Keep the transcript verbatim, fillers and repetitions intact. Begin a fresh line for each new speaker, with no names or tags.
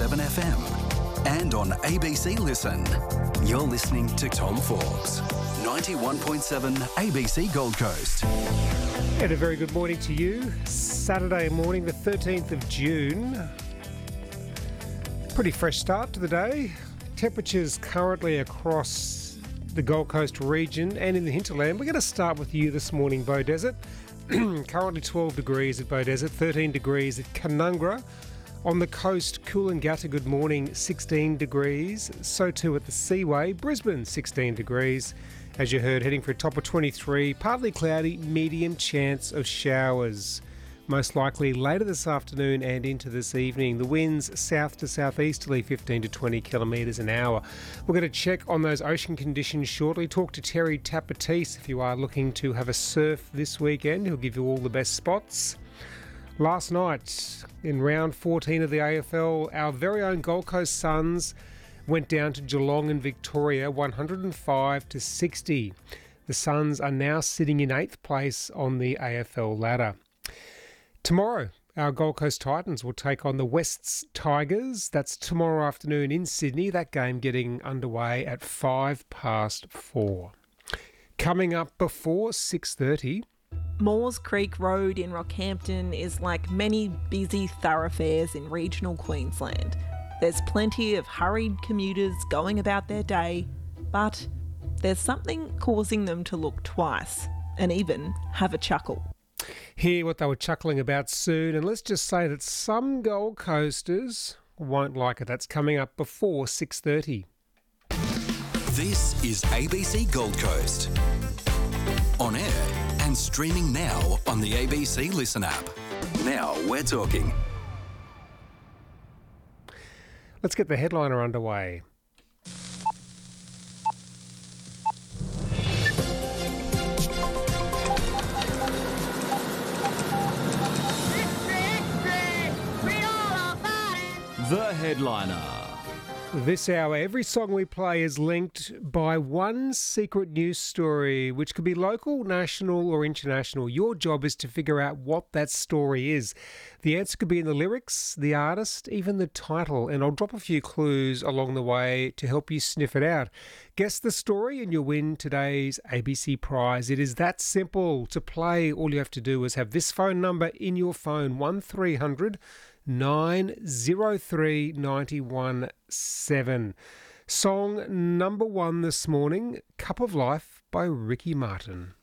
seven F M and on A B C Listen. You're listening to Tom Forbes, ninety-one point seven A B C Gold Coast.
And a very good morning to you. Saturday morning, the thirteenth of June. Pretty fresh start to the day. Temperatures currently across the Gold Coast region and in the hinterland. We're going to start with you this morning, Beaudesert. Currently twelve degrees at Beaudesert, thirteen degrees at Canungra. On the coast, Coolangatta, good morning, sixteen degrees. So too at the Seaway, Brisbane, sixteen degrees. As you heard, heading for a top of twenty-three, partly cloudy, medium chance of showers. Most likely later this afternoon and into this evening. The winds south to southeasterly, fifteen to twenty kilometres an hour. We're going to check on those ocean conditions shortly. Talk to Terry Tapatis if you are looking to have a surf this weekend. He'll give you all the best spots. Last night, in round fourteen of the A F L, our very own Gold Coast Suns went down to Geelong and Victoria, one hundred five to sixty. The Suns are now sitting in eighth place on the A F L ladder. Tomorrow, our Gold Coast Titans will take on the Wests Tigers. That's tomorrow afternoon in Sydney. That game getting underway at five past four. Coming up before six thirty...
Moores Creek Road in Rockhampton is like many busy thoroughfares in regional Queensland. There's plenty of hurried commuters going about their day, but there's something causing them to look twice and even have a chuckle.
Hear what they were chuckling about soon, and let's just say that some Gold Coasters won't like it. That's coming up before six thirty.
This is A B C Gold Coast. On air and streaming now on the A B C Listen app. Now we're talking.
Let's get the headliner underway.
The headliner.
This hour, every song we play is linked by one secret news story, which could be local, national or international. Your job is to figure out what that story is. The answer could be in the lyrics, the artist, even the title, and I'll drop a few clues along the way to help you sniff it out. Guess the story and you'll win today's A B C prize. It is that simple. To play, all you have to do is have this phone number in your phone, one three hundred nine oh three nine one seven. Song number one this morning, Cup of Life by Ricky Martin.